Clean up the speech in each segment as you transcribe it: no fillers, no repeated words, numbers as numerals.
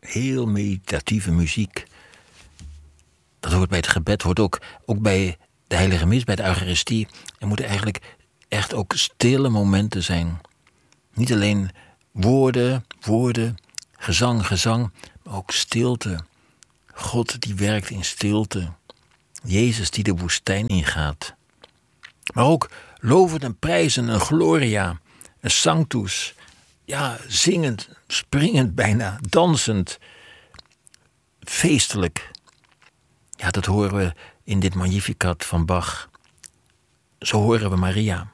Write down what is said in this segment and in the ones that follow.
heel meditatieve muziek. Dat hoort bij het gebed, hoort ook bij de heilige mis, bij de Eucharistie. Er moeten eigenlijk echt ook stille momenten zijn. Niet alleen woorden, gezang, maar ook stilte. God die werkt in stilte. Jezus die de woestijn ingaat. Maar ook loven en prijzen, een gloria, een sanctus. Ja, zingend, springend bijna, dansend, feestelijk. Ja, dat horen we in dit Magnificat van Bach. Zo horen we Maria.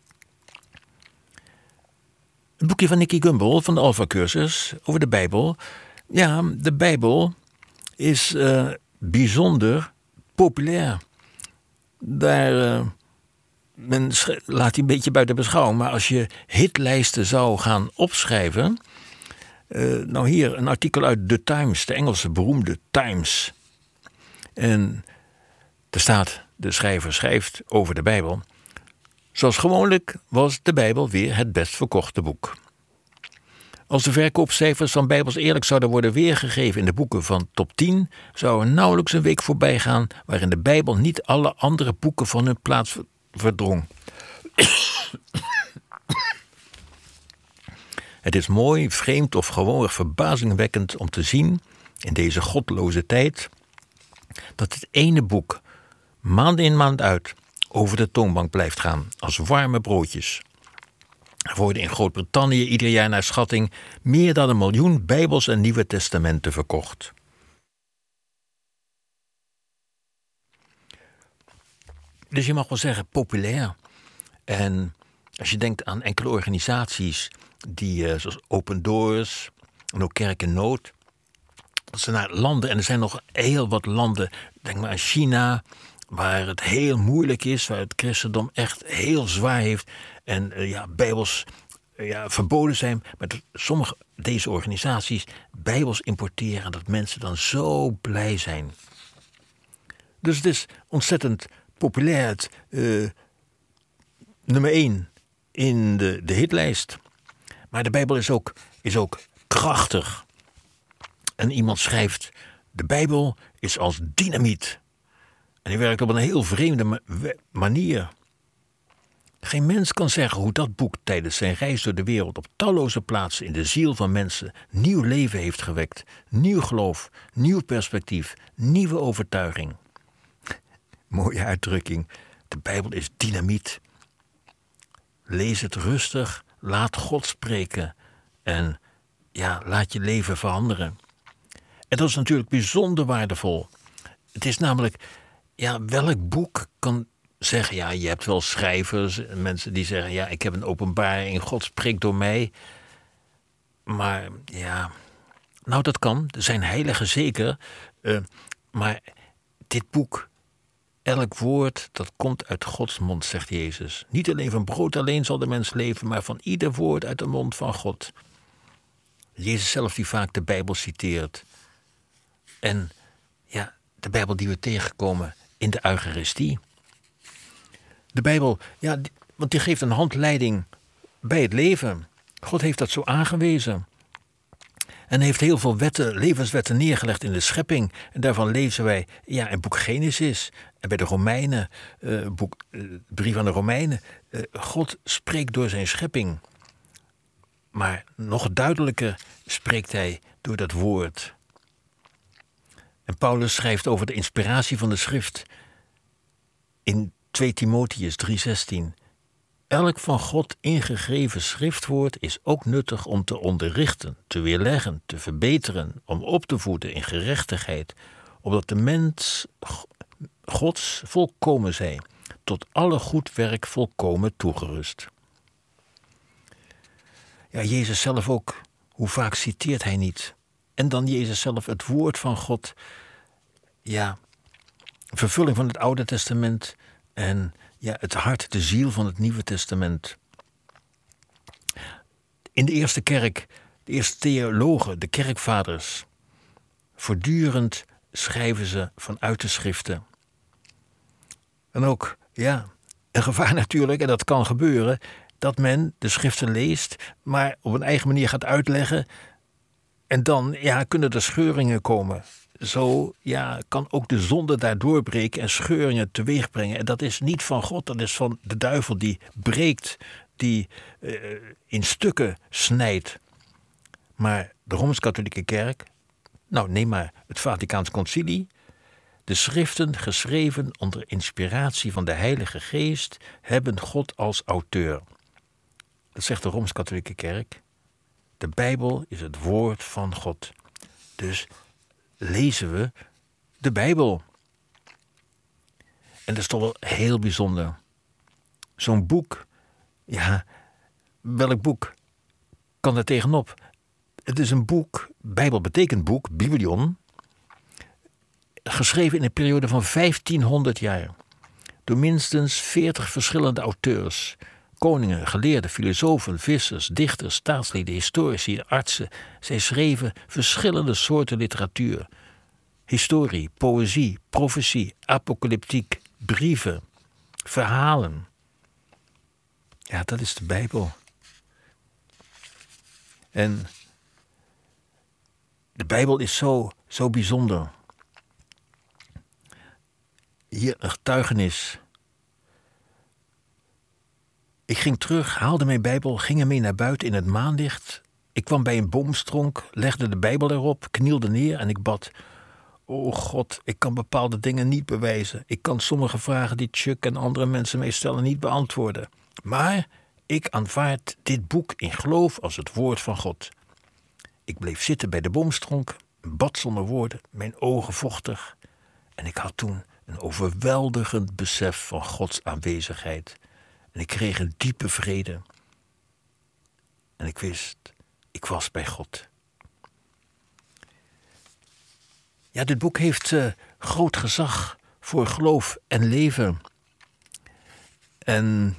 Het boekje van Nicky Gumbel van de Alpha-cursus over de Bijbel. Ja, de Bijbel is bijzonder populair. Daar men laat die een beetje buiten beschouwing. Maar als je hitlijsten zou gaan opschrijven. Nou hier een artikel uit The Times, de Engelse beroemde Times. En er staat, de schrijver schrijft over de Bijbel. Zoals gewoonlijk was de Bijbel weer het best verkochte boek. Als de verkoopcijfers van Bijbels eerlijk zouden worden weergegeven in de boeken van top 10... zou er nauwelijks een week voorbij gaan waarin de Bijbel niet alle andere boeken van hun plaats verdrong. Het is mooi, vreemd of gewoon verbazingwekkend om te zien in deze godloze tijd dat het ene boek maand in maand uit over de toonbank blijft gaan als warme broodjes. Er worden in Groot-Brittannië ieder jaar naar schatting meer dan 1 miljoen Bijbels en Nieuwe Testamenten verkocht. Dus je mag wel zeggen populair. En als je denkt aan enkele organisaties die zoals Open Doors en ook Kerk in Nood, dat ze naar landen, en er zijn nog heel wat landen, denk maar aan China, waar het heel moeilijk is, waar het christendom echt heel zwaar heeft en Bijbels verboden zijn. Maar dat sommige deze organisaties Bijbels importeren, dat mensen dan zo blij zijn. Dus het is ontzettend populair, het nummer 1 in de hitlijst. Maar de Bijbel is ook krachtig. En iemand schrijft, de Bijbel is als dynamiet. En die werkt op een heel vreemde manier. Geen mens kan zeggen hoe dat boek tijdens zijn reis door de wereld op talloze plaatsen in de ziel van mensen nieuw leven heeft gewekt. Nieuw geloof, nieuw perspectief, nieuwe overtuiging. Mooie uitdrukking. De Bijbel is dynamiet. Lees het rustig, laat God spreken en laat je leven veranderen. En dat is natuurlijk bijzonder waardevol. Het is namelijk, welk boek kan zeggen, je hebt wel schrijvers en mensen die zeggen, ik heb een openbaring, God spreekt door mij. Maar dat kan, er zijn heiligen zeker, maar dit boek, elk woord, dat komt uit Gods mond, zegt Jezus. Niet alleen van brood alleen zal de mens leven, maar van ieder woord uit de mond van God. Jezus zelf die vaak de Bijbel citeert. En de Bijbel die we tegenkomen in de Eucharistie. De Bijbel, want die geeft een handleiding bij het leven. God heeft dat zo aangewezen. En heeft heel veel levenswetten neergelegd in de schepping. En daarvan lezen wij in boek Genesis. En bij de Romeinen, brief aan de Romeinen. God spreekt door zijn schepping. Maar nog duidelijker spreekt hij door dat woord. En Paulus schrijft over de inspiratie van de schrift in 2 Timotheüs 3:16. Elk van God ingegeven schriftwoord is ook nuttig om te onderrichten, te weerleggen, te verbeteren, om op te voeden in gerechtigheid, opdat de mens Gods volkomen zij, tot alle goed werk volkomen toegerust. Ja, Jezus zelf ook, hoe vaak citeert hij niet? En dan Jezus zelf, het woord van God, vervulling van het Oude Testament en het hart, de ziel van het Nieuwe Testament. In de eerste kerk, de eerste theologen, de kerkvaders, voortdurend schrijven ze vanuit de schriften. En ook, een gevaar natuurlijk, en dat kan gebeuren, dat men de schriften leest, maar op een eigen manier gaat uitleggen En dan kunnen er scheuringen komen. Zo kan ook de zonde daar doorbreken en scheuringen teweeg brengen. En dat is niet van God, dat is van de duivel die breekt, die in stukken snijdt. Maar de Rooms-Katholieke Kerk, neem maar het Vaticaans Concilie. De schriften, geschreven onder inspiratie van de Heilige Geest, hebben God als auteur. Dat zegt de Rooms-Katholieke Kerk. De Bijbel is het woord van God. Dus lezen we de Bijbel. En dat is toch wel heel bijzonder. Zo'n boek, welk boek kan daar tegenop? Het is een boek, Bijbel betekent boek, biblion, geschreven in een periode van 1500 jaar. Door minstens 40 verschillende auteurs. Koningen, geleerden, filosofen, vissers, dichters, staatslieden, historici, artsen. Zij schreven verschillende soorten literatuur. Historie, poëzie, profetie, apocalyptiek, brieven, verhalen. Ja, dat is de Bijbel. En de Bijbel is zo bijzonder. Hier een getuigenis. Ik ging terug, haalde mijn Bijbel, ging ermee naar buiten in het maanlicht. Ik kwam bij een boomstronk, legde de Bijbel erop, knielde neer en ik bad. O God, ik kan bepaalde dingen niet bewijzen. Ik kan sommige vragen die Chuck en andere mensen mij stellen niet beantwoorden. Maar ik aanvaard dit boek in geloof als het woord van God. Ik bleef zitten bij de boomstronk, bad zonder woorden, mijn ogen vochtig. En ik had toen een overweldigend besef van Gods aanwezigheid. En ik kreeg een diepe vrede. En ik wist, ik was bij God. Ja, dit boek heeft groot gezag voor geloof en leven. En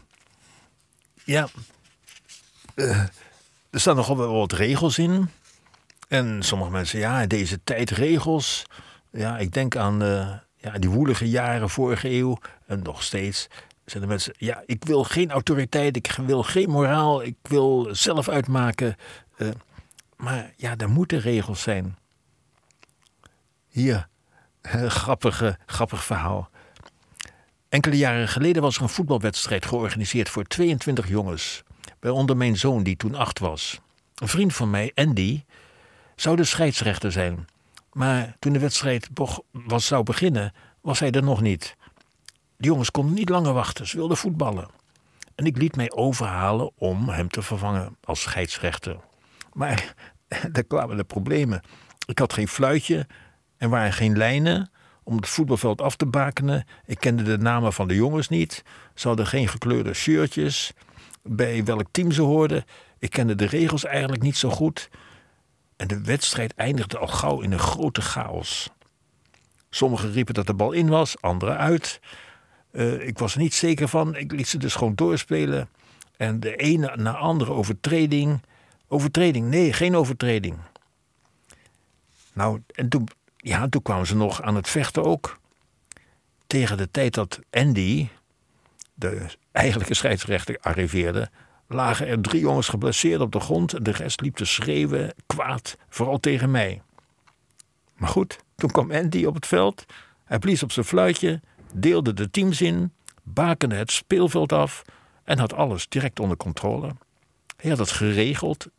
er staan nogal wel wat regels in. En sommige mensen, in deze tijd regels. Ja, ik denk aan die woelige jaren vorige eeuw. En nog steeds zijn de mensen, ik wil geen autoriteit, ik wil geen moraal, ik wil zelf uitmaken. Maar er moeten regels zijn. Hier, grappig verhaal. Enkele jaren geleden was er een voetbalwedstrijd georganiseerd voor 22 jongens. Waaronder mijn zoon die toen 8 was. Een vriend van mij, Andy, zou de scheidsrechter zijn. Maar toen de wedstrijd zou beginnen, was hij er nog niet. De jongens konden niet langer wachten, ze wilden voetballen. En ik liet mij overhalen om hem te vervangen als scheidsrechter. Maar daar kwamen de problemen. Ik had geen fluitje, er waren geen lijnen om het voetbalveld af te bakenen. Ik kende de namen van de jongens niet. Ze hadden geen gekleurde shirtjes. Bij welk team ze hoorden. Ik kende de regels eigenlijk niet zo goed. En de wedstrijd eindigde al gauw in een grote chaos. Sommigen riepen dat de bal in was, anderen uit. Ik was er niet zeker van. Ik liet ze dus gewoon doorspelen. En de ene na andere overtreding. Overtreding? Nee, geen overtreding. Nou, en toen kwamen ze nog aan het vechten ook. Tegen de tijd dat Andy, de eigenlijke scheidsrechter, arriveerde, lagen er 3 jongens geblesseerd op de grond en de rest liep te schreeuwen, kwaad, vooral tegen mij. Maar goed, toen kwam Andy op het veld, hij blies op zijn fluitje, deelde de teams in, bakende het speelveld af en had alles direct onder controle. Hij had het geregeld.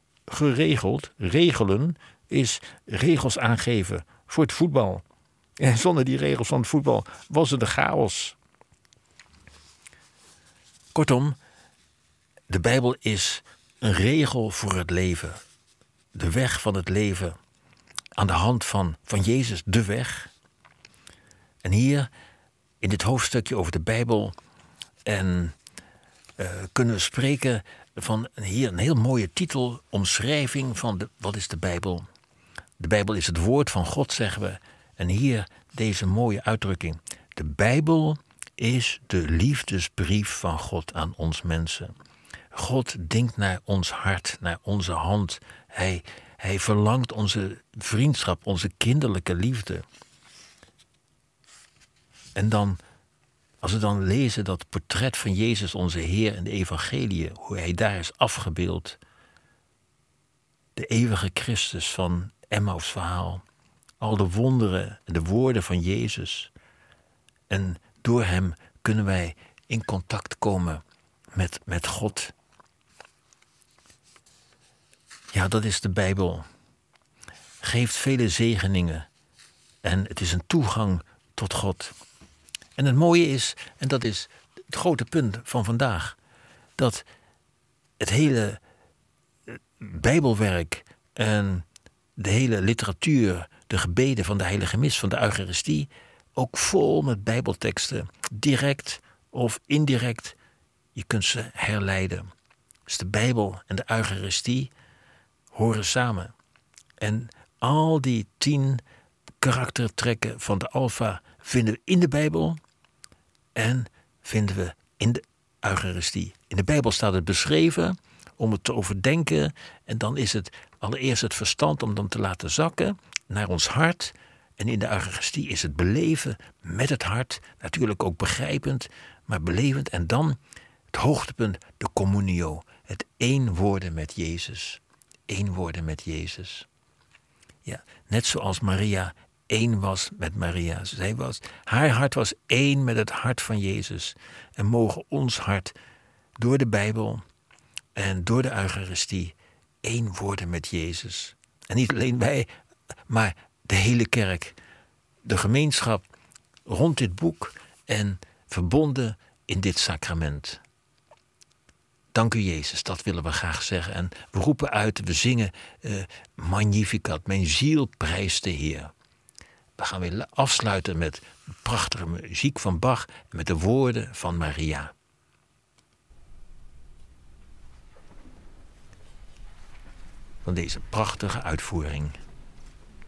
Regelen is regels aangeven voor het voetbal. En zonder die regels van het voetbal was het de chaos. Kortom, de Bijbel is een regel voor het leven. De weg van het leven. Aan de hand van Jezus, de weg. En hier, in dit hoofdstukje over de Bijbel, kunnen we spreken van hier een heel mooie titel, omschrijving van wat is de Bijbel. De Bijbel is het woord van God, zeggen we. En hier deze mooie uitdrukking. De Bijbel is de liefdesbrief van God aan ons mensen. God denkt naar ons hart, naar onze hand. Hij verlangt onze vriendschap, onze kinderlijke liefde. En dan, als we dan lezen dat portret van Jezus, onze Heer in de evangelie, hoe hij daar is afgebeeld. de eeuwige Christus van Emmaus verhaal. Al de wonderen en de woorden van Jezus. En door hem kunnen wij in contact komen met God. Ja, dat is de Bijbel. Geeft vele zegeningen. En het is een toegang tot God. En het mooie is, en dat is het grote punt van vandaag, dat het hele Bijbelwerk en de hele literatuur, de gebeden van de heilige mis, van de Eucharistie, ook vol met Bijbelteksten, direct of indirect, je kunt ze herleiden. Dus de Bijbel en de Eucharistie horen samen. En al die 10 karaktertrekken van de Alpha vinden we in de Bijbel en vinden we in de Eucharistie. In de Bijbel staat het beschreven om het te overdenken en dan is het allereerst het verstand om dan te laten zakken naar ons hart. En in de Eucharistie is het beleven met het hart, natuurlijk ook begrijpend, maar belevend. En dan het hoogtepunt, de communio, het één worden met Jezus. Eén worden met Jezus. Ja, net zoals Maria één was met Maria. Haar hart was één met het hart van Jezus. En mogen ons hart door de Bijbel en door de Eucharistie één worden met Jezus. En niet alleen wij, maar de hele kerk. De gemeenschap rond dit boek en verbonden in dit sacrament. Dank u Jezus, dat willen we graag zeggen. En we roepen uit, we zingen Magnificat, mijn ziel prijst de Heer. We gaan weer afsluiten met prachtige muziek van Bach en met de woorden van Maria. Van deze prachtige uitvoering.